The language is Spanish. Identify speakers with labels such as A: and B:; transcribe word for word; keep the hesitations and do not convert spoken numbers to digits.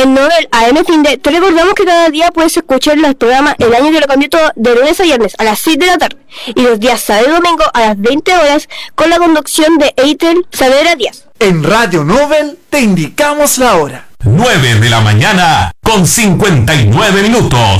A: En Nobel A M Finde te recordamos que cada día puedes escuchar los programas El Año que lo cambió todo de lunes a viernes a las seis de la tarde y los días sábado y domingo a las veinte horas con la conducción de Eitel Saavedra Díaz.
B: En Radio Nobel te indicamos la hora.
C: nueve de la mañana con cincuenta y nueve minutos.